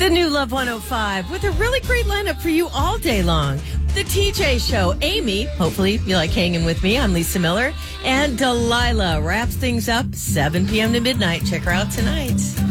The new Love 105 with a really great lineup for you all day long. The TJ Show, Amy, hopefully you like hanging with me. I'm Lisa Miller. And Delilah wraps things up 7 p.m. to midnight. Check her out tonight.